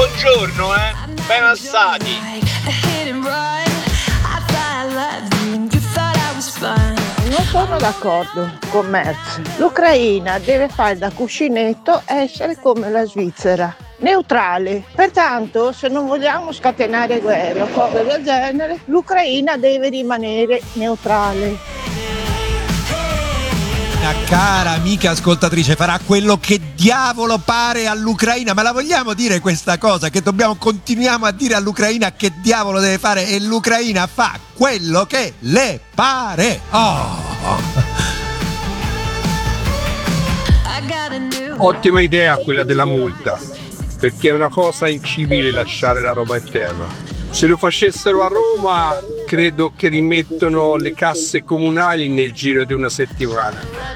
Buongiorno, ben assati. Non sono d'accordo con Merz. L'Ucraina deve fare da cuscinetto e essere come la Svizzera, neutrale. Pertanto, se non vogliamo scatenare guerre o cose del genere, l'Ucraina deve rimanere neutrale. Una cara amica ascoltatrice farà quello che diavolo pare all'Ucraina, ma la vogliamo dire questa cosa, che continuiamo a dire all'Ucraina che diavolo deve fare e l'Ucraina fa quello che le pare. Ottima idea quella della multa, perché è una cosa incivile lasciare la roba in terra. Se lo facessero a Roma, credo che rimettono le casse comunali nel giro di una settimana.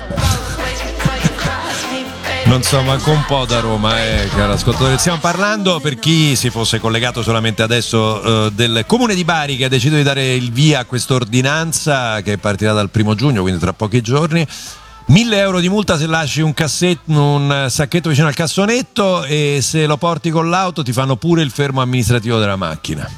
Non so, manco un po' da Roma, caro ascoltatore. Stiamo parlando, per chi si fosse collegato solamente adesso, del Comune di Bari, che ha deciso di dare il via a quest'ordinanza che partirà dal 1 giugno, quindi tra pochi giorni. 1.000 euro di multa se lasci un sacchetto vicino al cassonetto, e se lo porti con l'auto ti fanno pure il fermo amministrativo della macchina.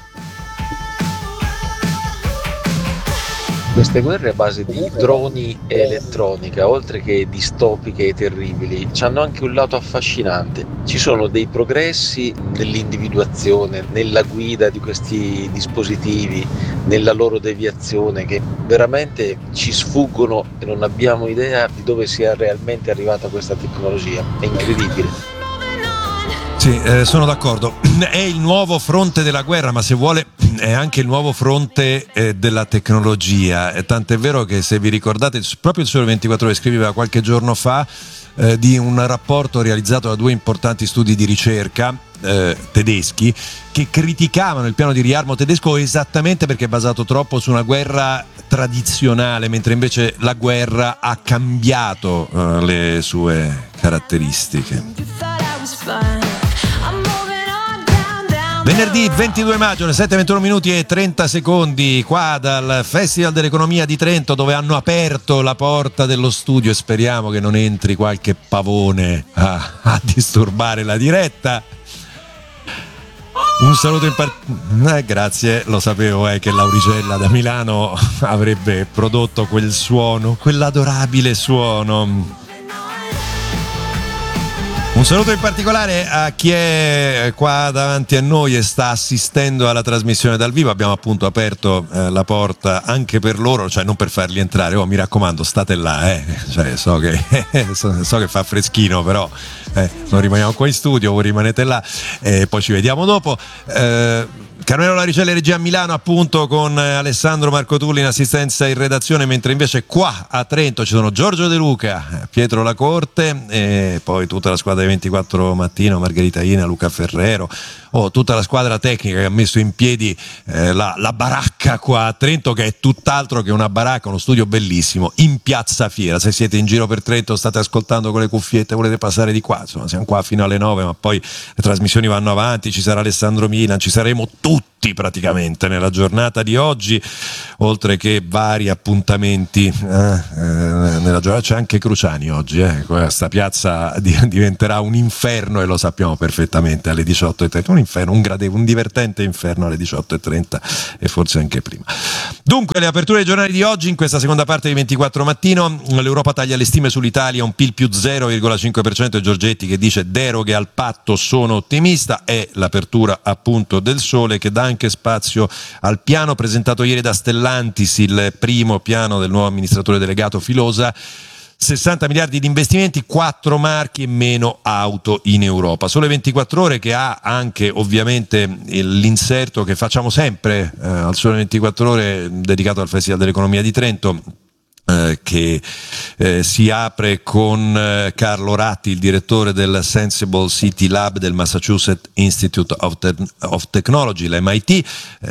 Queste guerre a base di droni e elettronica, oltre che distopiche e terribili, hanno anche un lato affascinante. Ci sono dei progressi nell'individuazione, nella guida di questi dispositivi, nella loro deviazione, che veramente ci sfuggono e non abbiamo idea di dove sia realmente arrivata questa tecnologia. È incredibile. Sì, sono d'accordo. È il nuovo fronte della guerra, ma se vuole è anche il nuovo fronte della tecnologia. Tant'è vero che, se vi ricordate, proprio il Sole 24 Ore scriveva qualche giorno fa di un rapporto realizzato da 2 importanti studi di ricerca tedeschi, che criticavano il piano di riarmo tedesco esattamente perché è basato troppo su una guerra tradizionale, mentre invece la guerra ha cambiato le sue caratteristiche. Venerdì 22 maggio, alle 7:21 minuti e 30 secondi, qua dal Festival dell'Economia di Trento, dove hanno aperto la porta dello studio, e speriamo che non entri qualche pavone a disturbare la diretta. Un saluto grazie, lo sapevo che Lauricella da Milano avrebbe prodotto quel suono, quell'adorabile suono. Un saluto in particolare a chi è qua davanti a noi e sta assistendo alla trasmissione dal vivo. Abbiamo appunto aperto la porta anche per loro, cioè non per farli entrare. Mi raccomando, state là, cioè, so che fa freschino, però non rimaniamo qua in studio, voi rimanete là e poi ci vediamo dopo. Carmelo Laricella, regia a Milano, appunto, con Alessandro Marcotulli in assistenza in redazione, mentre invece qua a Trento ci sono Giorgio De Luca, Pietro Lacorte e poi tutta la squadra di 24 Mattino, Margherita Ina, Luca Ferrero, tutta la squadra tecnica che ha messo in piedi la baracca qua a Trento, che è tutt'altro che una baracca, uno studio bellissimo in Piazza Fiera. Se siete in giro per Trento, state ascoltando con le cuffiette, volete passare di qua, insomma, siamo qua fino alle 9, ma poi le trasmissioni vanno avanti, ci sarà Alessandro Milan, ci saremo tutti praticamente nella giornata di oggi, oltre che vari appuntamenti nella giornata. C'è anche Cruciani oggi, questa piazza diventerà un inferno, e lo sappiamo perfettamente, alle 18:30, un inferno, un divertente inferno alle 18:30 e forse anche prima. Dunque, le aperture dei giornali di oggi, in questa seconda parte di 24 Mattino. L'Europa taglia le stime sull'Italia, un PIL più 0,5%, e Giorgetti che dice deroghe al patto, sono ottimista. È l'apertura appunto del Sole, che dà anche spazio al piano presentato ieri da Stellantis, il primo piano del nuovo amministratore delegato Filosa. 60 miliardi di investimenti, 4 marchi e meno auto in Europa. Sole 24 Ore, che ha anche ovviamente l'inserto che facciamo sempre al Sole 24 Ore dedicato al Festival dell'Economia di Trento, che si apre con Carlo Ratti, il direttore del Sensible City Lab del Massachusetts Institute of Technology, l'MIT,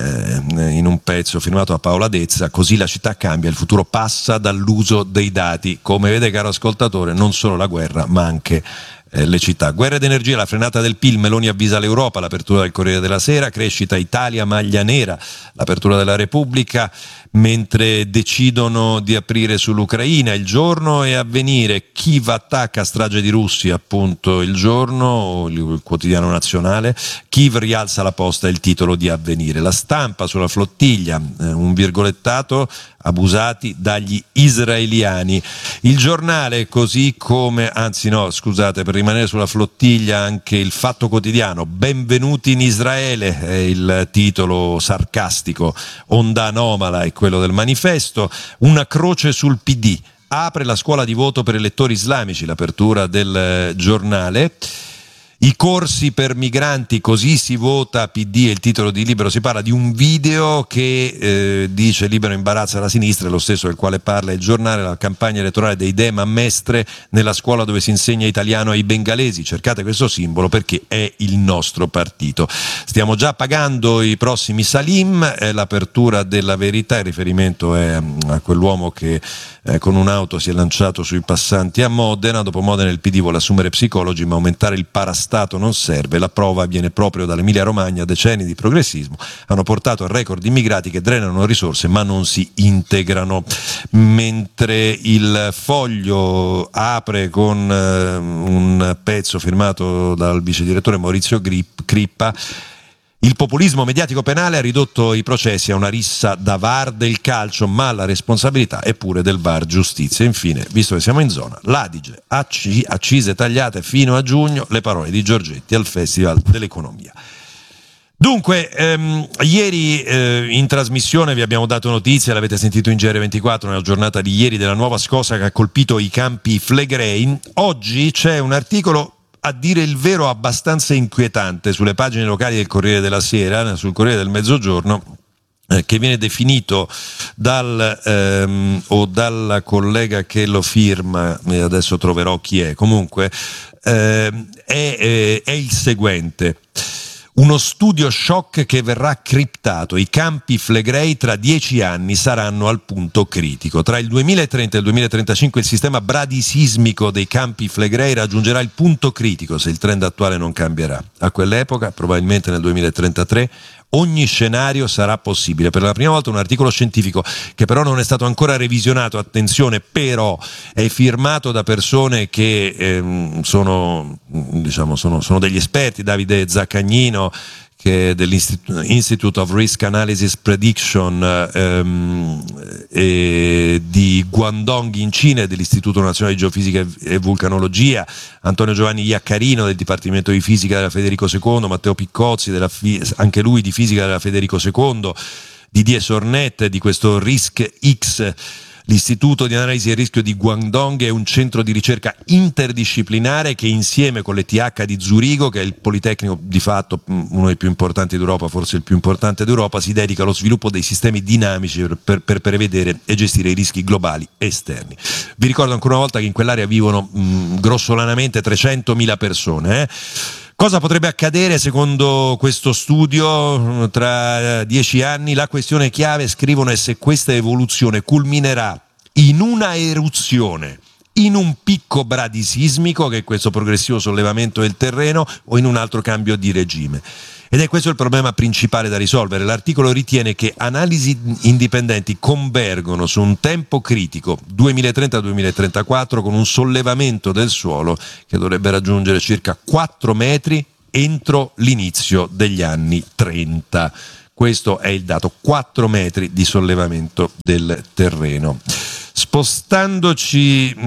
in un pezzo firmato da Paola Dezza. Così la città cambia, il futuro passa dall'uso dei dati. Come vede, caro ascoltatore, non solo la guerra, ma anche le città. Guerra d'energia, la frenata del PIL, Meloni avvisa l'Europa, l'apertura del Corriere della Sera, crescita Italia maglia nera, l'apertura della Repubblica, mentre decidono di aprire sull'Ucraina. Il giorno è Avvenire, Kiev attacca, strage di russi, appunto il giorno, il quotidiano nazionale. Kiev rialza la posta, è il titolo di Avvenire. La Stampa sulla flottiglia, un virgolettato, abusati dagli israeliani. Il Giornale, così come, anzi no, scusate, per rimanere sulla flottiglia anche il Fatto Quotidiano, benvenuti in Israele, è il titolo sarcastico, onda anomala è quello del Manifesto. Una croce sul PD, apre la scuola di voto per elettori islamici, l'apertura del Giornale. I corsi per migranti, così si vota PD, è il titolo di Libero. Si parla di un video che dice Libero imbarazza la sinistra, è lo stesso del quale parla il Giornale. La campagna elettorale dei Dem a Mestre, nella scuola dove si insegna italiano ai bengalesi, cercate questo simbolo perché è il nostro partito. Stiamo già pagando i prossimi Salim, è l'apertura della Verità, il riferimento è a quell'uomo che con un'auto si è lanciato sui passanti a Modena. Dopo Modena il PD vuole assumere psicologi, ma aumentare il parastato non serve. La prova viene proprio dall'Emilia Romagna. Decenni di progressismo hanno portato al record di immigrati che drenano risorse ma non si integrano. Mentre il Foglio apre con un pezzo firmato dal vice direttore Maurizio Crippa. Il populismo mediatico penale ha ridotto i processi a una rissa da VAR del calcio, ma la responsabilità è pure del VAR giustizia. Infine, visto che siamo in zona, l'Adige, accise tagliate fino a giugno, le parole di Giorgetti al Festival dell'Economia. Dunque, ieri in trasmissione vi abbiamo dato notizie, l'avete sentito in GR24 nella giornata di ieri, della nuova scossa che ha colpito i Campi Flegrei. Oggi c'è un articolo, a dire il vero, abbastanza inquietante sulle pagine locali del Corriere della Sera, sul Corriere del Mezzogiorno, che viene definito dalla collega che lo firma, adesso troverò chi è, comunque è il seguente: uno studio shock che verrà criptato. I Campi Flegrei tra 10 anni saranno al punto critico. Tra il 2030 e il 2035 il sistema bradisismico dei Campi Flegrei raggiungerà il punto critico se il trend attuale non cambierà. A quell'epoca, probabilmente nel 2033, ogni scenario sarà possibile. Per la prima volta un articolo scientifico che però non è stato ancora revisionato, attenzione, però è firmato da persone che sono degli esperti. Davide Zaccagnino, che è dell'Institute of Risk Analysis Prediction di Guangdong in Cina e dell'Istituto Nazionale di Geofisica e Vulcanologia, Antonio Giovanni Iaccarino del Dipartimento di Fisica della Federico II, Matteo Piccozzi, anche lui di Fisica della Federico II, Didier Sornet di questo RISC-X. L'Istituto di Analisi del Rischio di Guangdong è un centro di ricerca interdisciplinare che, insieme con l'ETH di Zurigo, che è il Politecnico di fatto uno dei più importanti d'Europa, forse il più importante d'Europa, si dedica allo sviluppo dei sistemi dinamici per prevedere e gestire i rischi globali esterni. Vi ricordo ancora una volta che in quell'area vivono grossolanamente 300.000 persone. Cosa potrebbe accadere secondo questo studio tra 10 anni? La questione chiave, scrivono, è se questa evoluzione culminerà in una eruzione, in un picco bradisismico, che è questo progressivo sollevamento del terreno, o in un altro cambio di regime. Ed è questo il problema principale da risolvere. L'articolo ritiene che analisi indipendenti convergono su un tempo critico 2030-2034 con un sollevamento del suolo che dovrebbe raggiungere circa 4 metri entro l'inizio degli anni 30. Questo è il dato: 4 metri di sollevamento del terreno. Spostandoci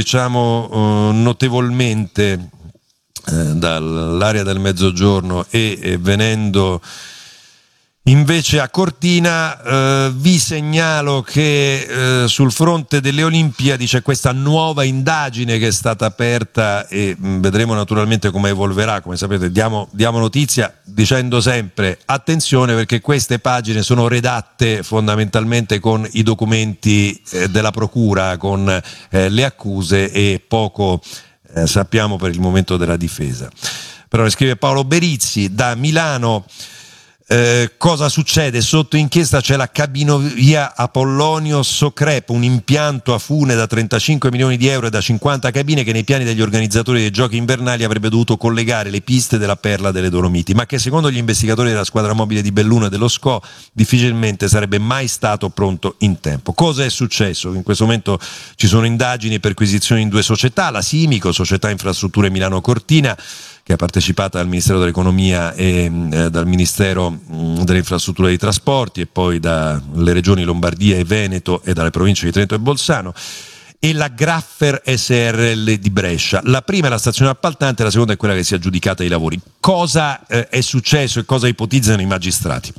notevolmente dall'area del Mezzogiorno e venendo invece a Cortina, vi segnalo che sul fronte delle Olimpiadi c'è questa nuova indagine che è stata aperta e vedremo naturalmente come evolverà. Come sapete diamo notizia dicendo sempre attenzione, perché queste pagine sono redatte fondamentalmente con i documenti della procura, con le accuse, e poco sappiamo per il momento della difesa. Però ne scrive Paolo Berizzi da Milano. Cosa succede? Sotto inchiesta c'è la cabinovia Apollonio Socrep, un impianto a fune da 35 milioni di euro e da 50 cabine che nei piani degli organizzatori dei giochi invernali avrebbe dovuto collegare le piste della Perla delle Dolomiti, ma che secondo gli investigatori della squadra mobile di Belluno e dello SCO difficilmente sarebbe mai stato pronto in tempo. Cosa è successo? In questo momento ci sono indagini e perquisizioni in 2 società, la Simico, Società Infrastrutture Milano Cortina, che è partecipata dal Ministero dell'Economia e dal Ministero delle Infrastrutture e dei Trasporti, e poi dalle regioni Lombardia e Veneto e dalle province di Trento e Bolzano, e la Graffer SRL di Brescia. La prima è la stazione appaltante, la seconda è quella che si è aggiudicata i lavori. Cosa è successo e cosa ipotizzano i magistrati?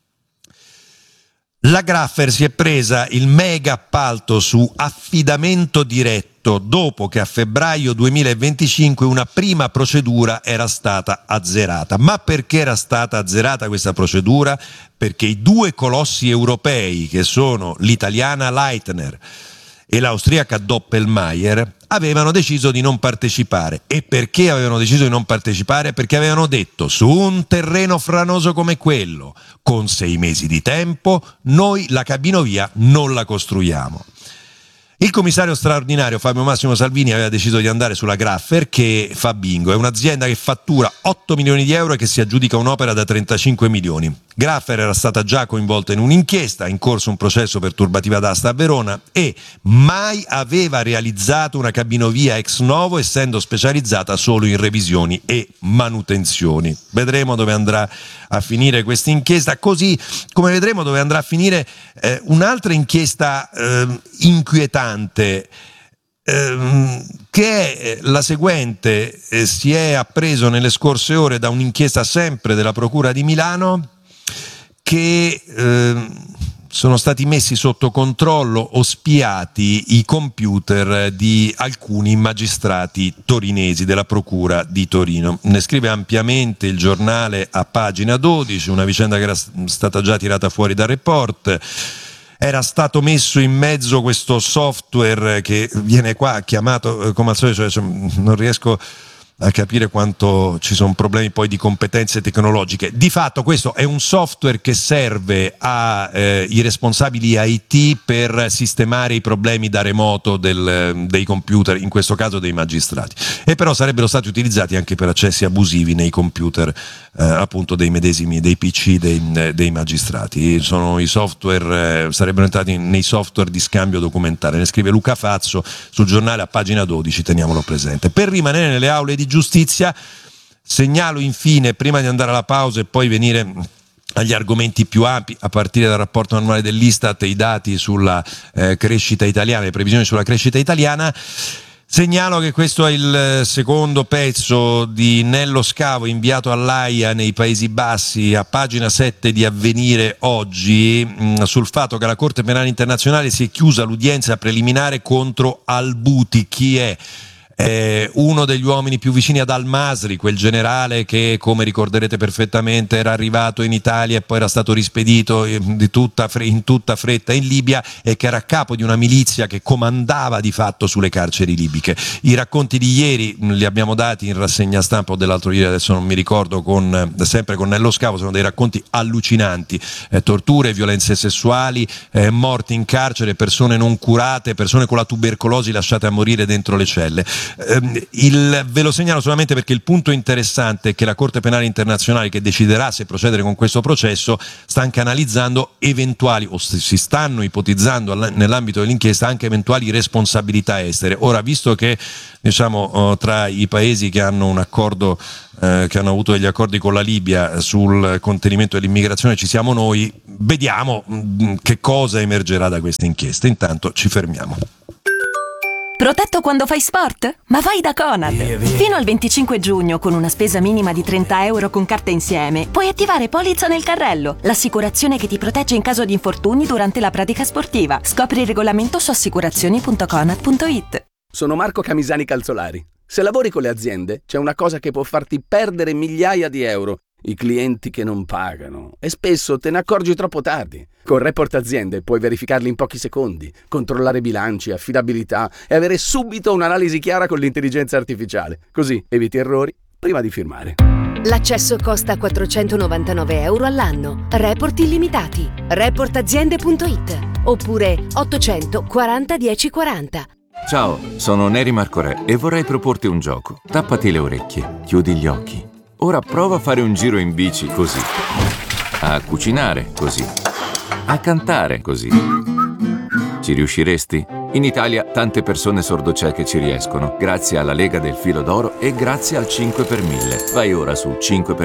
La Graffer si è presa il mega appalto su affidamento diretto dopo che a febbraio 2025 una prima procedura era stata azzerata. Ma perché era stata azzerata questa procedura? Perché i 2 colossi europei, che sono l'italiana Leitner e l'austriaca Doppelmayr, avevano deciso di non partecipare. E perché avevano deciso di non partecipare? Perché avevano detto: su un terreno franoso come quello, con 6 mesi di tempo, noi la cabinovia non la costruiamo. Il commissario straordinario Fabio Massimo Salvini aveva deciso di andare sulla Graffer, che fa bingo, è un'azienda che fattura 8 milioni di euro e che si aggiudica un'opera da 35 milioni. Graffer era stata già coinvolta in un'inchiesta, in corso un processo per turbativa d'asta a Verona, e mai aveva realizzato una cabinovia ex novo, essendo specializzata solo in revisioni e manutenzioni. Vedremo dove andrà a finire questa inchiesta, così come vedremo dove andrà a finire un'altra inchiesta inquietante, che è la seguente. Si è appreso nelle scorse ore da un'inchiesta sempre della Procura di Milano che sono stati messi sotto controllo o spiati i computer di alcuni magistrati torinesi della Procura di Torino. Ne scrive ampiamente il giornale a pagina 12, una vicenda che era stata già tirata fuori dal report. Era stato messo in mezzo questo software che viene qua chiamato, come al solito, cioè, non riesco a capire quanto ci sono problemi poi di competenze tecnologiche. Di fatto questo è un software che serve ai responsabili IT per sistemare i problemi da remoto dei computer, in questo caso dei magistrati, e però sarebbero stati utilizzati anche per accessi abusivi nei computer appunto dei medesimi, dei PC dei magistrati. Sono i software, sarebbero entrati nei software di scambio documentale. Ne scrive Luca Fazzo sul giornale a pagina 12, teniamolo presente. Per rimanere nelle aule di giustizia, segnalo infine, prima di andare alla pausa e poi venire agli argomenti più ampi, a partire dal rapporto annuale dell'Istat, i dati sulla crescita italiana, le previsioni sulla crescita italiana. Segnalo che questo è il secondo pezzo di Nello Scavo inviato all'AIA nei Paesi Bassi, a pagina 7 di Avvenire oggi, sul fatto che la Corte Penale Internazionale si è chiusa l'udienza preliminare contro Al-Buti. Chi è? Uno degli uomini più vicini ad Al-Masri, quel generale che, come ricorderete perfettamente, era arrivato in Italia e poi era stato rispedito in tutta fretta in Libia, e che era a capo di una milizia che comandava di fatto sulle carceri libiche. I racconti di ieri li abbiamo dati in rassegna stampa, o dell'altro ieri, adesso non mi ricordo, sempre con Nello Scavo. Sono dei racconti allucinanti: torture, violenze sessuali, morti in carcere, persone non curate, persone con la tubercolosi lasciate a morire dentro le celle. Ve lo segnalo solamente perché il punto interessante è che la Corte Penale Internazionale, che deciderà se procedere con questo processo, sta anche analizzando eventuali, o si stanno ipotizzando nell'ambito dell'inchiesta, anche eventuali responsabilità estere. Ora, visto che tra i paesi che hanno un accordo, che hanno avuto degli accordi con la Libia sul contenimento dell'immigrazione, ci siamo noi, vediamo che cosa emergerà da questa inchiesta. Intanto ci fermiamo. Protetto quando fai sport? Ma vai da Conad! Fino al 25 giugno, con una spesa minima di 30 euro con carta insieme, puoi attivare Polizza nel carrello, l'assicurazione che ti protegge in caso di infortuni durante la pratica sportiva. Scopri il regolamento su assicurazioni.conad.it. Sono Marco Camisani Calzolari. Se lavori con le aziende, c'è una cosa che può farti perdere migliaia di euro: i clienti che non pagano. E spesso te ne accorgi troppo tardi. Con Report Aziende puoi verificarli in pochi secondi, controllare bilanci, affidabilità e avere subito un'analisi chiara con l'intelligenza artificiale. Così eviti errori prima di firmare. L'accesso costa 499 euro all'anno. Report illimitati. Reportaziende.it oppure 840 1040. Ciao, sono Neri Marcorè e vorrei proporti un gioco. Tappati le orecchie, chiudi gli occhi. Ora prova a fare un giro in bici così. A cucinare così. A cantare così. Ci riusciresti? In Italia tante persone sordocieche ci riescono, grazie alla Lega del Filo d'Oro e grazie al 5 per 1000. Vai ora su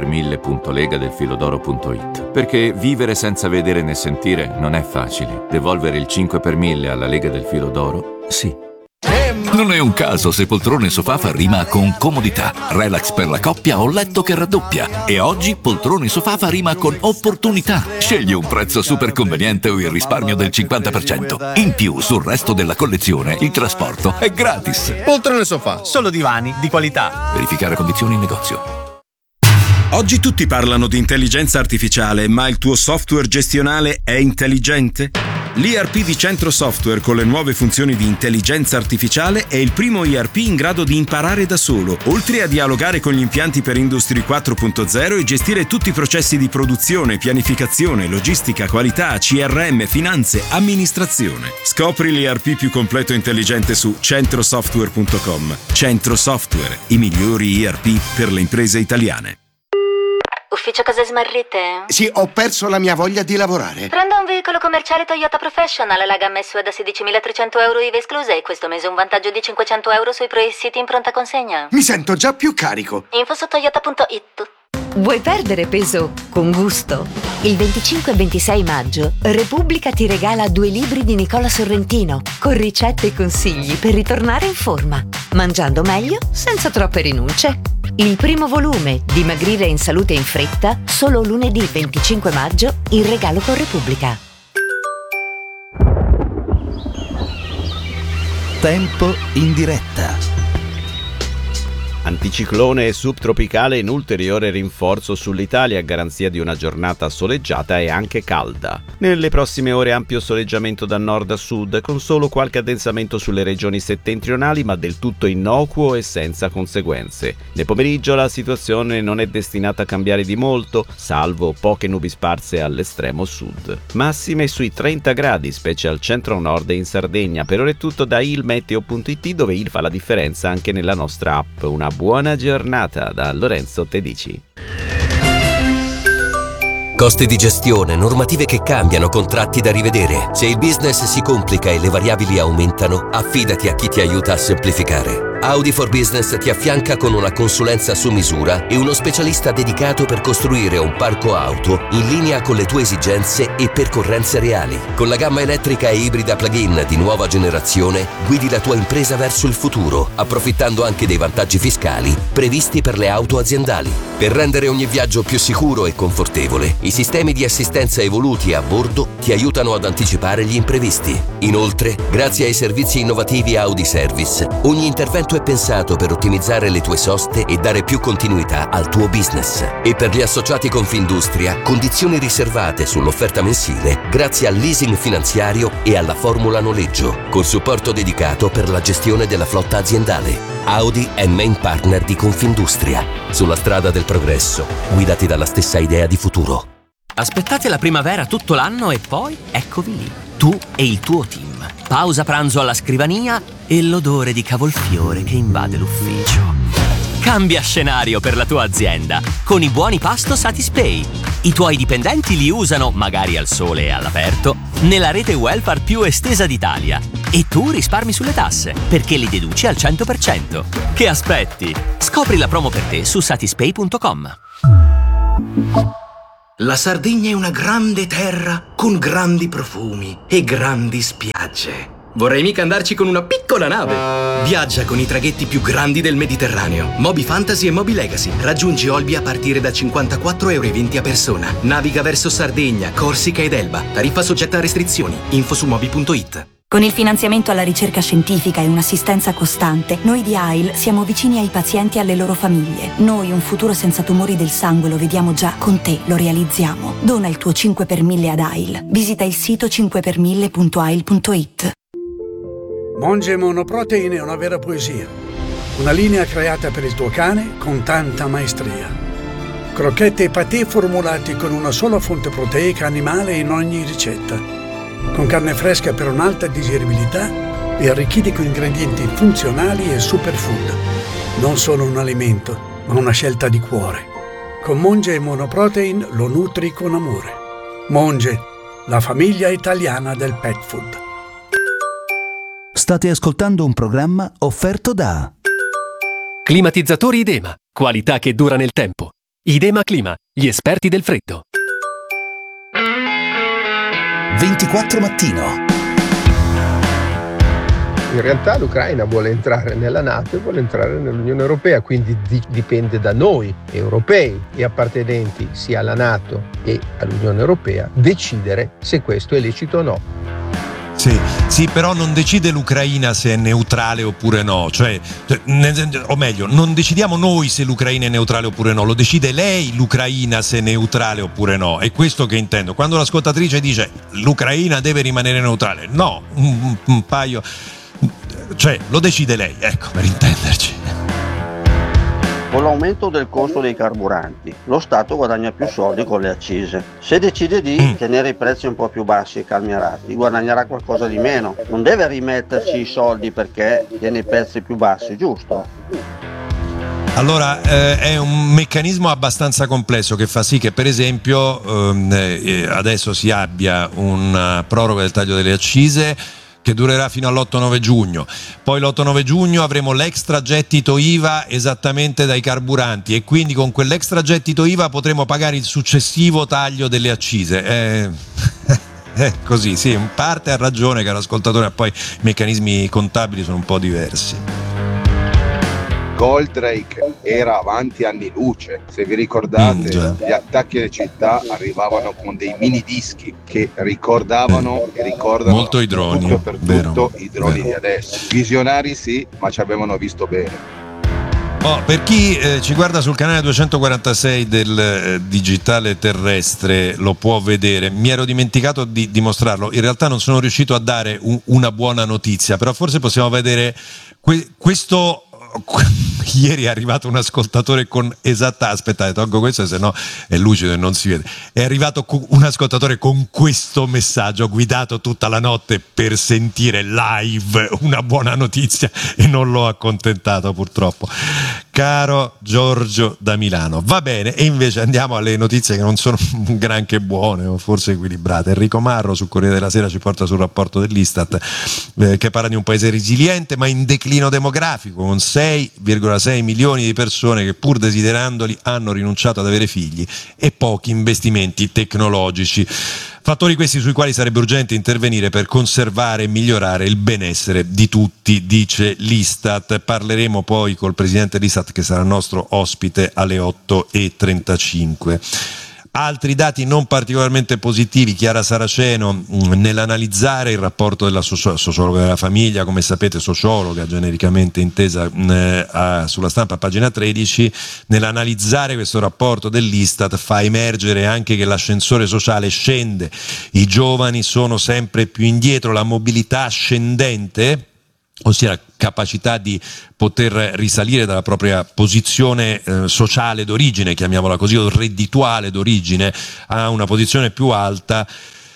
5per1000.legadelfilodoro.it, perché vivere senza vedere né sentire non è facile. Devolvere il 5 per 1000 alla Lega del Filo d'Oro? Sì. Non è un caso se poltrone sofà fa rima con comodità, relax per la coppia o letto che raddoppia. E oggi poltrone sofà fa rima con opportunità. Scegli un prezzo super conveniente o il risparmio del 50%. In più, sul resto della collezione, il trasporto è gratis. Poltrone sofà, solo divani di qualità. Verificare condizioni in negozio. Oggi tutti parlano di intelligenza artificiale, ma il tuo software gestionale è intelligente? L'ERP di Centro Software con le nuove funzioni di intelligenza artificiale è il primo ERP in grado di imparare da solo, oltre a dialogare con gli impianti per Industry 4.0 e gestire tutti i processi di produzione, pianificazione, logistica, qualità, CRM, finanze, amministrazione. Scopri l'ERP più completo e intelligente su centrosoftware.com. Centro Software, i migliori ERP per le imprese italiane. Ufficio cose smarrite? Sì, ho perso la mia voglia di lavorare. Prenda un veicolo commerciale Toyota Professional, la gamma SUV da 16.300 euro IVA esclusa e questo mese un vantaggio di 500 euro sui Pro-City in pronta consegna. Mi sento già più carico. Info su toyota.it. Vuoi perdere peso con gusto? Il 25 e 26 maggio Repubblica ti regala 2 libri di Nicola Sorrentino con ricette e consigli per ritornare in forma, mangiando meglio senza troppe rinunce. Il primo volume, Dimagrire in salute in fretta, solo lunedì 25 maggio in regalo con Repubblica. Tempo in diretta. Anticiclone subtropicale in ulteriore rinforzo sull'Italia a garanzia di una giornata soleggiata e anche calda. Nelle prossime ore ampio soleggiamento da nord a sud con solo qualche addensamento sulle regioni settentrionali ma del tutto innocuo e senza conseguenze. Nel pomeriggio la situazione non è destinata a cambiare di molto, salvo poche nubi sparse all'estremo sud. Massime sui 30 gradi, specie al centro-nord e in Sardegna. Per ora è tutto da ilmeteo.it, dove il fa la differenza anche nella nostra app. Una buona giornata da Lorenzo Tedici. Costi di gestione, normative che cambiano, contratti da rivedere. Se il business si complica e le variabili aumentano, affidati a chi ti aiuta a semplificare. Audi for Business ti affianca con una consulenza su misura e uno specialista dedicato per costruire un parco auto in linea con le tue esigenze e percorrenze reali. Con la gamma elettrica e ibrida plug-in di nuova generazione, guidi la tua impresa verso il futuro, approfittando anche dei vantaggi fiscali previsti per le auto aziendali. Per rendere ogni viaggio più sicuro e confortevole, i sistemi di assistenza evoluti a bordo ti aiutano ad anticipare gli imprevisti. Inoltre, grazie ai servizi innovativi Audi Service, ogni intervento è pensato per ottimizzare le tue soste e dare più continuità al tuo business. E per gli associati Confindustria, condizioni riservate sull'offerta mensile grazie al leasing finanziario e alla formula noleggio, con supporto dedicato per la gestione della flotta aziendale. Audi è main partner di Confindustria. Sulla strada del progresso, guidati dalla stessa idea di futuro. Aspettate la primavera tutto l'anno e poi eccovi lì, tu e il tuo team. Pausa pranzo alla scrivania e l'odore di cavolfiore che invade l'ufficio. Cambia scenario per la tua azienda con i buoni pasto Satispay. I tuoi dipendenti li usano, magari al sole e all'aperto, nella rete welfare più estesa d'Italia. E tu risparmi sulle tasse, perché li deduci al 100%. Che aspetti? Scopri la promo per te su satispay.com. La Sardegna è una grande terra con grandi profumi e grandi spiagge. Vorrei mica andarci con una piccola nave. Viaggia con i traghetti più grandi del Mediterraneo. Moby Fantasy e Moby Legacy. Raggiungi Olbia a partire da 54,20 € a persona. Naviga verso Sardegna, Corsica ed Elba. Tariffa soggetta a restrizioni. Info su moby.it. Con il finanziamento alla ricerca scientifica e un'assistenza costante, noi di AIL siamo vicini ai pazienti e alle loro famiglie. Noi un futuro senza tumori del sangue lo vediamo già, con te lo realizziamo. Dona il tuo 5 per 1000 ad AIL. Visita il sito 5per1000.ail.it. Monge Monoprotein è una vera poesia. Una linea creata per il tuo cane con tanta maestria. Crocchette e patè formulati con una sola fonte proteica animale in ogni ricetta, con carne fresca per un'alta digeribilità e arricchiti con ingredienti funzionali e superfood. Non solo un alimento, ma una scelta di cuore. Con Monge e Monoprotein lo nutri con amore. Monge, la famiglia italiana del pet food. State ascoltando un programma offerto da Climatizzatori Idema, qualità che dura nel tempo. Idema Clima, gli esperti del freddo. 24 Mattino. In realtà l'Ucraina vuole entrare nella NATO e vuole entrare nell'Unione Europea, quindi dipende da noi europei e appartenenti sia alla NATO e all'Unione Europea decidere se questo è lecito o no. Sì, però non decide l'Ucraina se è neutrale oppure no, o meglio, non decidiamo noi se l'Ucraina è neutrale oppure no, lo decide lei l'Ucraina se è neutrale oppure no, è questo che intendo. Quando l'ascoltatrice dice l'Ucraina deve rimanere neutrale, no, un paio, lo decide lei, ecco, per intenderci. Con l'aumento del costo dei carburanti, lo Stato guadagna più soldi con le accise. Se decide di tenere i prezzi un po' più bassi e calmierati, guadagnerà qualcosa di meno. Non deve rimetterci i soldi perché tiene i prezzi più bassi, giusto? Allora, è un meccanismo abbastanza complesso che fa sì che, per esempio, adesso si abbia una proroga del taglio delle accise che durerà fino all'8-9 giugno, poi l'8-9 giugno avremo l'extragettito IVA esattamente dai carburanti e quindi con quell'extragettito IVA potremo pagare il successivo taglio delle accise. Così, sì, in parte ha ragione, caro ascoltatore, poi i meccanismi contabili sono un po' diversi. Goldrake era avanti anni luce, se vi ricordate gli attacchi alle città arrivavano con dei mini dischi che ricordano molto i droni, i droni di adesso. Visionari sì, ma ci avevano visto bene. Per chi ci guarda sul canale 246 del digitale terrestre lo può vedere. Mi ero dimenticato di mostrarlo, in realtà non sono riuscito a dare una buona notizia, però forse possiamo vedere questo. Ieri è arrivato un ascoltatore con aspettate, tolgo questo se no è lucido e non si vede. È arrivato un ascoltatore con questo messaggio: ho guidato tutta la notte per sentire live una buona notizia e non l'ho accontentato, purtroppo. Caro Giorgio da Milano. Va bene, e invece andiamo alle notizie che non sono granché buone o forse equilibrate. Enrico Marro sul Corriere della Sera ci porta sul rapporto dell'Istat che parla di un paese resiliente ma in declino demografico, con 6,6 milioni di persone che pur desiderandoli hanno rinunciato ad avere figli e pochi investimenti tecnologici. Fattori questi sui quali sarebbe urgente intervenire per conservare e migliorare il benessere di tutti, dice l'Istat. Parleremo poi col presidente dell'Istat che sarà nostro ospite alle 8:35. Altri dati non particolarmente positivi. Chiara Saraceno nell'analizzare il rapporto della sociologa della famiglia, come sapete sociologa genericamente intesa sulla Stampa, pagina 13, nell'analizzare questo rapporto dell'Istat fa emergere anche che l'ascensore sociale scende, i giovani sono sempre più indietro, la mobilità scendente, ossia la capacità di poter risalire dalla propria posizione sociale d'origine, chiamiamola così, o reddituale d'origine, a una posizione più alta,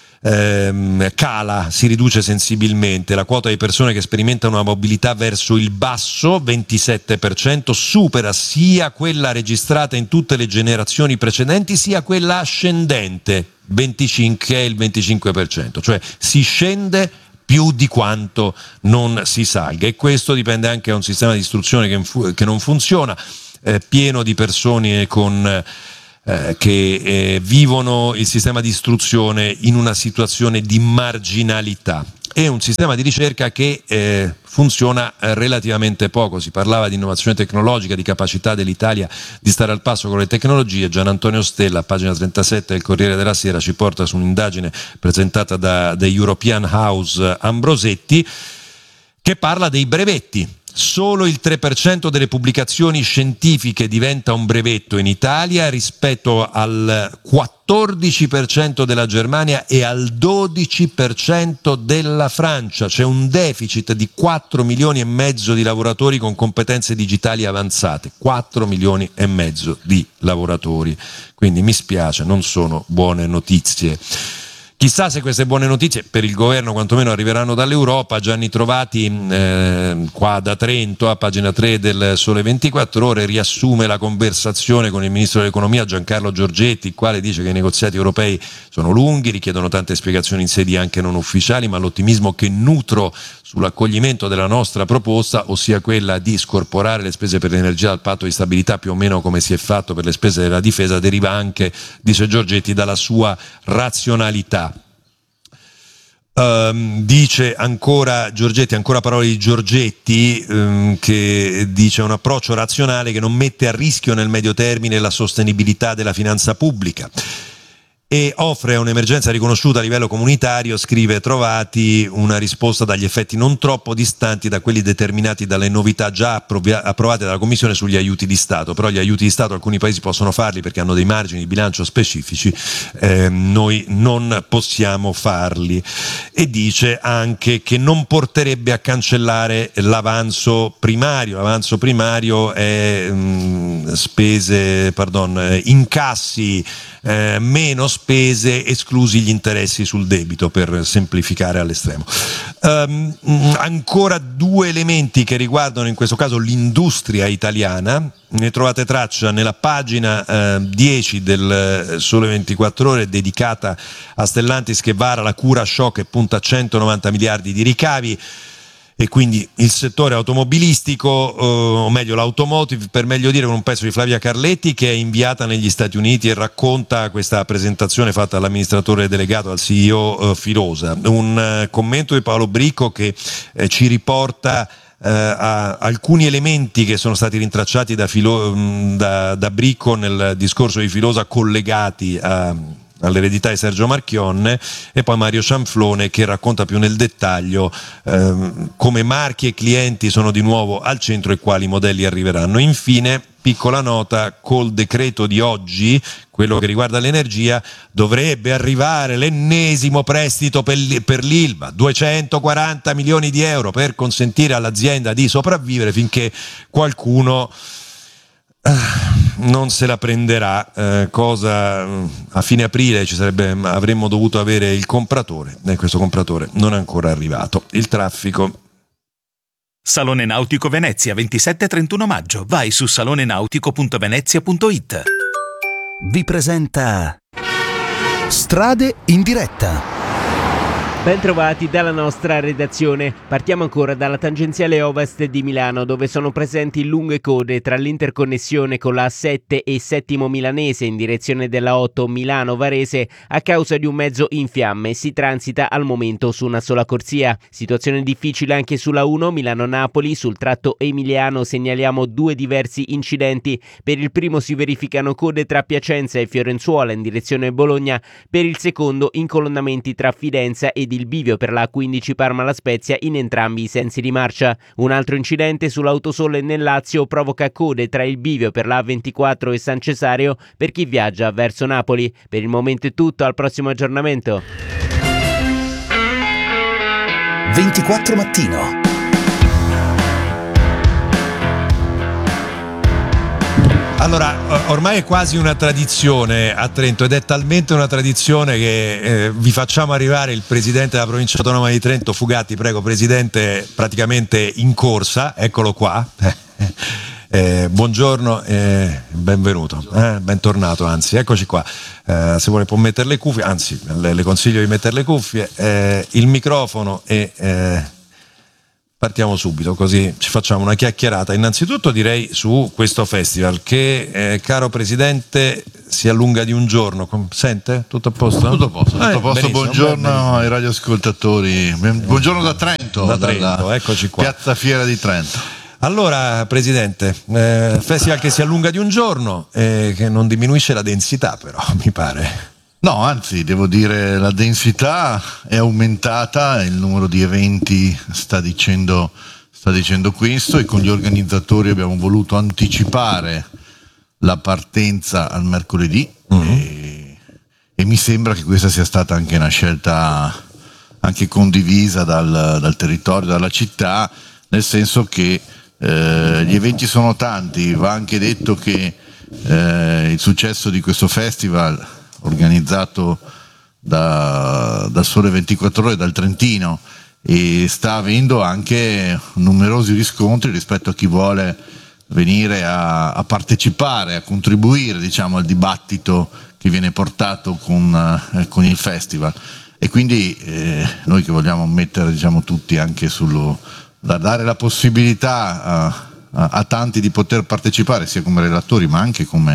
cala, si riduce sensibilmente. La quota di persone che sperimentano una mobilità verso il basso, 27%, supera sia quella registrata in tutte le generazioni precedenti sia quella ascendente, che è il 25%, cioè si scende più di quanto non si salga, e questo dipende anche da un sistema di istruzione che non funziona, pieno di persone che vivono il sistema di istruzione in una situazione di marginalità, e un sistema di ricerca che funziona relativamente poco. Si parlava di innovazione tecnologica, di capacità dell'Italia di stare al passo con le tecnologie. Gian Antonio Stella, a pagina 37 del Corriere della Sera, ci porta su un'indagine presentata da The European House Ambrosetti, che parla dei brevetti. Solo il 3% delle pubblicazioni scientifiche diventa un brevetto in Italia rispetto al 14% della Germania e al 12% della Francia. C'è un deficit di 4 milioni e mezzo di lavoratori con competenze digitali avanzate. 4 milioni e mezzo di lavoratori. Quindi mi spiace, non sono buone notizie. Chissà se queste buone notizie per il governo quantomeno arriveranno dall'Europa. Gianni Trovati qua da Trento a pagina 3 del Sole 24 Ore riassume la conversazione con il ministro dell'economia Giancarlo Giorgetti, il quale dice che i negoziati europei sono lunghi, richiedono tante spiegazioni in sedi anche non ufficiali, ma l'ottimismo che nutro sull'accoglimento della nostra proposta, ossia quella di scorporare le spese per l'energia dal patto di stabilità più o meno come si è fatto per le spese della difesa, deriva anche, dice Giorgetti, dalla sua razionalità. Dice ancora Giorgetti, ancora parole di Giorgetti, che dice un approccio razionale che non mette a rischio nel medio termine la sostenibilità della finanza pubblica e offre a un'emergenza riconosciuta a livello comunitario, scrive Trovati, una risposta dagli effetti non troppo distanti da quelli determinati dalle novità già approvate dalla Commissione sugli aiuti di Stato. Però gli aiuti di Stato alcuni paesi possono farli perché hanno dei margini di bilancio specifici, noi non possiamo farli. E dice anche che non porterebbe a cancellare l'avanzo primario. L'avanzo primario è incassi meno spese, esclusi gli interessi sul debito, per semplificare all'estremo. Ancora due elementi che riguardano in questo caso l'industria italiana. Ne trovate traccia nella pagina 10 del Sole 24 Ore, dedicata a Stellantis che vara la cura shock e punta a 190 miliardi di ricavi. E quindi il settore automobilistico, o meglio l'automotive, per meglio dire, con un pezzo di Flavia Carletti che è inviata negli Stati Uniti e racconta questa presentazione fatta dall'amministratore delegato, al CEO Filosa. Un commento di Paolo Bricco che ci riporta a alcuni elementi che sono stati rintracciati da Bricco nel discorso di Filosa, collegati all'eredità di Sergio Marchionne, e poi Mario Cianflone che racconta più nel dettaglio come marchi e clienti sono di nuovo al centro e quali modelli arriveranno. Infine, piccola nota, col decreto di oggi, quello che riguarda l'energia, dovrebbe arrivare l'ennesimo prestito per l'Ilva, 240 milioni di euro per consentire all'azienda di sopravvivere finché qualcuno non se la prenderà, cosa a fine aprile avremmo dovuto avere il compratore, e questo compratore non è ancora arrivato. Il traffico. Salone Nautico Venezia, 27-31 maggio. Vai su salonenautico.venezia.it. Vi presenta Strade in diretta. Bentrovati dalla nostra redazione. Partiamo ancora dalla tangenziale ovest di Milano, dove sono presenti lunghe code tra l'interconnessione con la A7 e Settimo Milanese in direzione della 8 Milano-Varese a causa di un mezzo in fiamme. Si transita al momento su una sola corsia. Situazione difficile anche sulla 1 Milano-Napoli. Sul tratto emiliano segnaliamo due diversi incidenti. Per il primo si verificano code tra Piacenza e Fiorenzuola in direzione Bologna. Per il secondo incolonnamenti tra Fidenza ed il bivio per la A15 Parma-La Spezia in entrambi i sensi di marcia. Un altro incidente sull'autosole nel Lazio provoca code tra il bivio per la A24 e San Cesareo per chi viaggia verso Napoli. Per il momento è tutto, al prossimo aggiornamento. 24 mattino. Allora, ormai è quasi una tradizione a Trento, ed è talmente una tradizione che vi facciamo arrivare il presidente della provincia autonoma di Trento, Fugatti. Prego, presidente, praticamente in corsa, eccolo qua. Buongiorno, benvenuto, bentornato, anzi, eccoci qua. Se vuole può mettere le cuffie, anzi le consiglio di mettere le cuffie, il microfono e partiamo subito, così ci facciamo una chiacchierata. Innanzitutto direi su questo festival che, caro Presidente, si allunga di un giorno. Sente? Tutto a posto? Tutto a posto, tutto a posto. Buongiorno ai radioascoltatori. Buongiorno da Trento, dalla eccoci qua. Piazza Fiera di Trento. Allora, Presidente, festival che si allunga di un giorno e che non diminuisce la densità, però, mi pare. No, anzi, devo dire la densità è aumentata, il numero di eventi sta dicendo questo, e con gli organizzatori abbiamo voluto anticipare la partenza al mercoledì e mi sembra che questa sia stata anche una scelta anche condivisa dal territorio, dalla città, nel senso che gli eventi sono tanti. Va anche detto che il successo di questo festival organizzato dal Sole 24 Ore, dal Trentino, e sta avendo anche numerosi riscontri rispetto a chi vuole venire a partecipare, a contribuire, diciamo, al dibattito che viene portato con il festival. E quindi noi che vogliamo mettere, diciamo, tutti anche da dare la possibilità a tanti di poter partecipare, sia come relatori ma anche come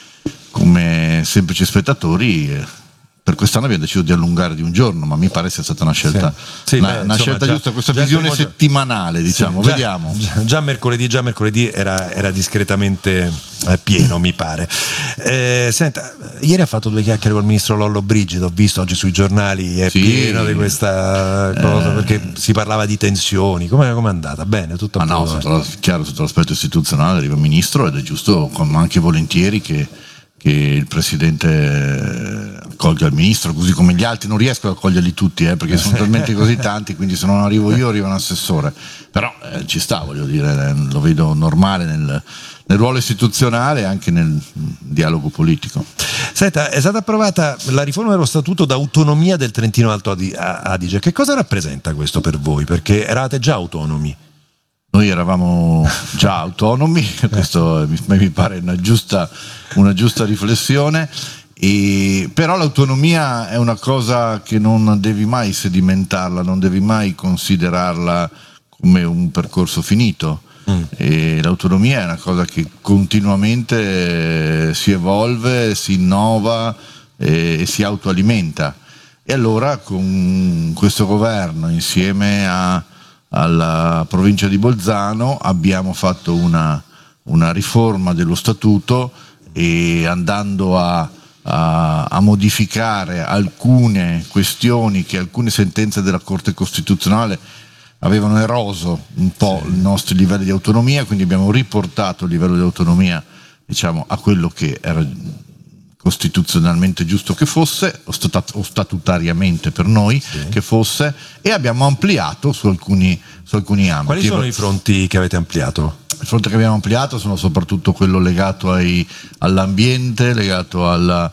semplici spettatori, per quest'anno abbiamo deciso di allungare di un giorno, ma mi pare sia stata una scelta, una scelta giusta, questa visione settimanale, diciamo. Vediamo. Già mercoledì era discretamente pieno, mi pare. Senta, ieri ha fatto 2 chiacchiere col ministro Lollobrigida, ho visto oggi sui giornali, è pieno di questa cosa, perché si parlava di tensioni. Come è andata? Bene, tutto a posto? Chiaro, sotto l'aspetto istituzionale arriva il ministro ed è giusto, anche volentieri, che il Presidente accolga il Ministro, così come gli altri. Non riesco ad accoglierli tutti, perché sono talmente così tanti, quindi se non arrivo io arriva un assessore, però ci sta, voglio dire, lo vedo normale nel ruolo istituzionale e anche nel dialogo politico. Senta, è stata approvata la riforma dello Statuto d'autonomia del Trentino Alto Adige. Che cosa rappresenta questo per voi? Perché eravate già autonomi. Noi eravamo già autonomi, questo mi pare una giusta riflessione, però l'autonomia è una cosa che non devi mai sedimentarla, non devi mai considerarla come un percorso finito. E l'autonomia è una cosa che continuamente si evolve, si innova e si autoalimenta. E allora con questo governo, insieme alla provincia di Bolzano, abbiamo fatto una riforma dello statuto, e andando a modificare alcune questioni che alcune sentenze della Corte Costituzionale avevano eroso un po' i nostri livelli di autonomia, quindi abbiamo riportato il livello di autonomia, diciamo, a quello che era costituzionalmente giusto che fosse, o statutariamente per noi che fosse, e abbiamo ampliato su alcuni ambiti. Quali sono i fronti che avete ampliato? Il fronte che abbiamo ampliato sono soprattutto quello legato all'ambiente, legato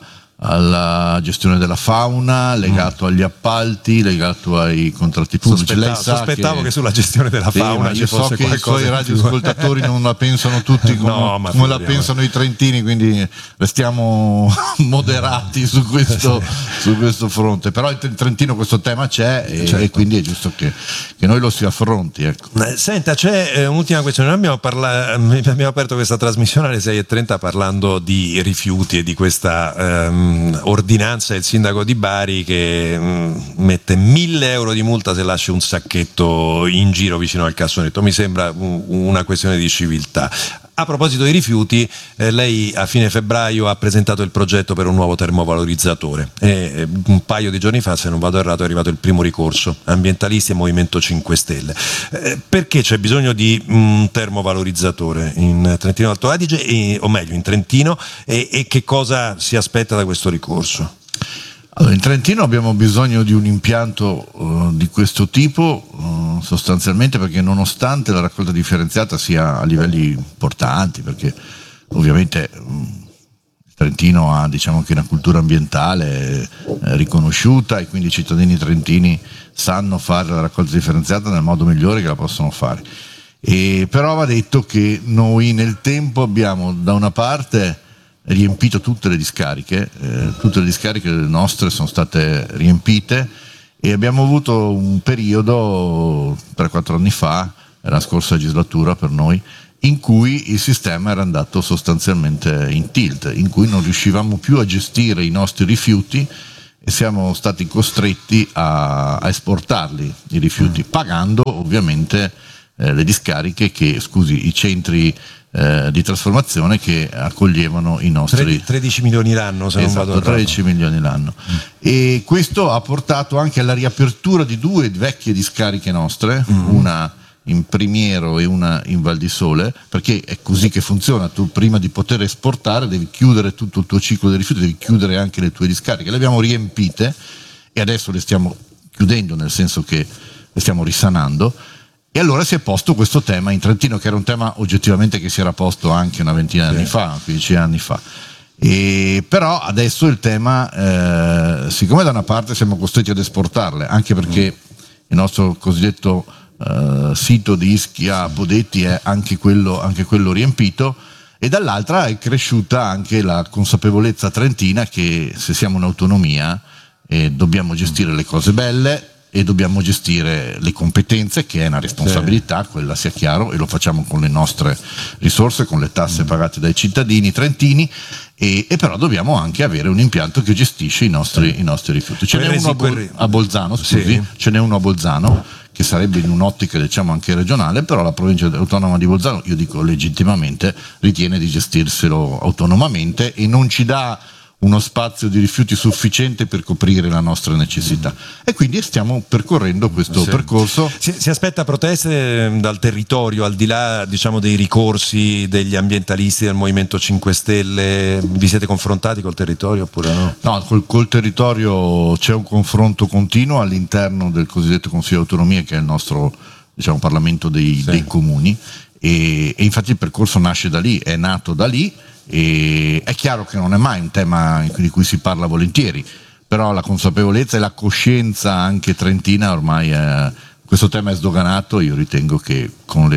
alla gestione della fauna, legato agli appalti, legato ai contratti pubblici. Sospettavo che sulla gestione della fauna ci fosse qualcosa. I suoi radioascoltatori non la pensano tutti come la pensano i trentini, quindi restiamo moderati su questo fronte. Però il Trentino questo tema c'è, e quindi è giusto che noi lo si affronti. Ecco. Senta, c'è un'ultima questione. Noi abbiamo aperto questa trasmissione alle 6:30 parlando di rifiuti e di questa ordinanza del sindaco di Bari che mette 1.000 euro di multa se lascia un sacchetto in giro vicino al cassonetto. Mi sembra una questione di civiltà. A proposito di rifiuti, lei a fine febbraio ha presentato il progetto per un nuovo termovalorizzatore e un paio di giorni fa, se non vado errato, è arrivato il primo ricorso, ambientalisti e Movimento 5 Stelle. Perché c'è bisogno di un termovalorizzatore in Trentino Alto Adige, o meglio in Trentino, e che cosa si aspetta da questo ricorso? Allora, in Trentino abbiamo bisogno di un impianto di questo tipo, sostanzialmente perché nonostante la raccolta differenziata sia a livelli importanti, perché ovviamente il Trentino ha, diciamo, che una cultura ambientale riconosciuta, e quindi i cittadini trentini sanno fare la raccolta differenziata nel modo migliore che la possono fare. Però va detto che noi nel tempo abbiamo da una parte riempito tutte le discariche nostre sono state riempite, e abbiamo avuto un periodo 3-4 anni fa, la scorsa legislatura per noi, in cui il sistema era andato sostanzialmente in tilt, in cui non riuscivamo più a gestire i nostri rifiuti e siamo stati costretti a esportarli i rifiuti, pagando ovviamente le discariche i centri di trasformazione che accoglievano i nostri 13 milioni l'anno, se non vado errato. 13 milioni l'anno. E questo ha portato anche alla riapertura di 2 vecchie discariche nostre, una in Primiero e una in Val di Sole, perché è così che funziona. Tu prima di poter esportare devi chiudere tutto il tuo ciclo dei rifiuti, devi chiudere anche le tue discariche. Le abbiamo riempite e adesso le stiamo chiudendo, nel senso che le stiamo risanando, e allora si è posto questo tema in Trentino, che era un tema oggettivamente che si era posto anche una ventina di anni fa, 15 anni fa. E però adesso il tema, siccome da una parte siamo costretti ad esportarle, anche perché il nostro cosiddetto sito di Ischia Podetti è anche quello riempito, e dall'altra è cresciuta anche la consapevolezza trentina che se siamo un'autonomia dobbiamo gestire le cose belle e dobbiamo gestire le competenze, che è una responsabilità, quella sia chiaro, e lo facciamo con le nostre risorse, con le tasse pagate dai cittadini trentini, e però dobbiamo anche avere un impianto che gestisce i nostri rifiuti. Ce n'è uno a Bolzano, ce n'è uno a Bolzano, che sarebbe in un'ottica diciamo anche regionale, però la provincia autonoma di Bolzano, io dico legittimamente, ritiene di gestirselo autonomamente e non ci dà uno spazio di rifiuti sufficiente per coprire la nostra necessità, e quindi stiamo percorrendo questo percorso. Si aspetta proteste dal territorio, al di là diciamo dei ricorsi degli ambientalisti del Movimento 5 Stelle? Vi siete confrontati col territorio oppure no? No, col territorio c'è un confronto continuo all'interno del cosiddetto Consiglio di Autonomia, che è il nostro diciamo Parlamento dei comuni, e infatti il percorso nasce da lì, è nato da lì. E è chiaro che non è mai un tema di cui si parla volentieri, però la consapevolezza e la coscienza anche trentina ormai questo tema è sdoganato. Io ritengo che con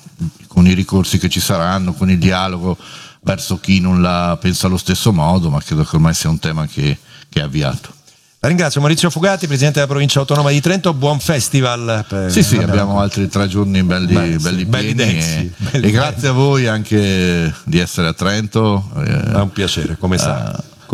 i ricorsi che ci saranno, con il dialogo verso chi non la pensa allo stesso modo, ma credo che ormai sia un tema che è avviato. La ringrazio. Maurizio Fugati, Presidente della Provincia Autonoma di Trento, buon festival. Sì, abbiamo altri 3 giorni belli pieni, e grazie a voi anche di essere a Trento. È un piacere, come sa.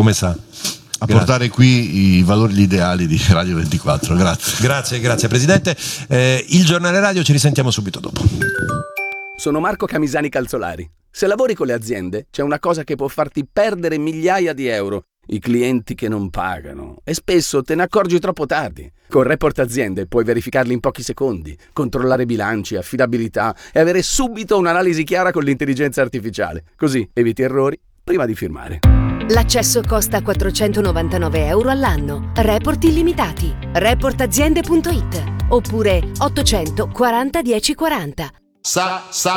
A portare qui i valori, gli ideali di Radio 24. Grazie Presidente. Il giornale radio, ci risentiamo subito dopo. Sono Marco Camisani Calzolari. Se lavori con le aziende, c'è una cosa che può farti perdere migliaia di euro: i clienti che non pagano, e spesso te ne accorgi troppo tardi. Con Report Aziende puoi verificarli in pochi secondi, controllare bilanci, affidabilità e avere subito un'analisi chiara con l'intelligenza artificiale. Così eviti errori prima di firmare. L'accesso costa 499 euro all'anno. Report illimitati. Reportaziende.it oppure 840 1040.